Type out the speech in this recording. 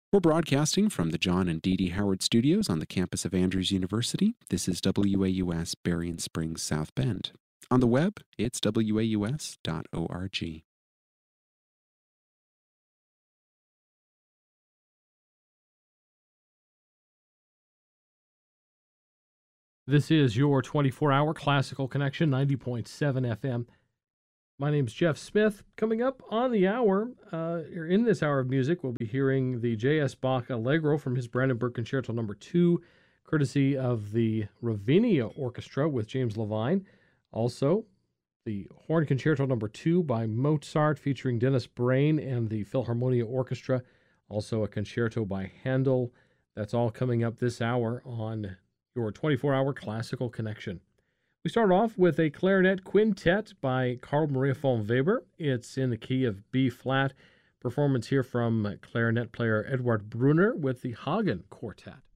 We're broadcasting from the John and Dee Dee Howard Studios on the campus of Andrews University. This is WAUS Berrien Springs, South Bend. On the web, it's waus.org. This is your 24-hour classical connection, 90.7 FM. My name's Jeff Smith. Coming up on the hour, in this hour of music, we'll be hearing the J.S. Bach Allegro from his Brandenburg Concerto No. 2, courtesy of the Ravinia Orchestra with James Levine. Also, the Horn Concerto No. 2 by Mozart featuring Dennis Brain and the Philharmonia Orchestra. Also a concerto by Handel. That's all coming up this hour on your 24-hour classical connection. We start off with a clarinet quintet by Carl Maria von Weber. It's in the key of B-flat. Performance here from clarinet player Edward Brunner with the Hagen Quartet.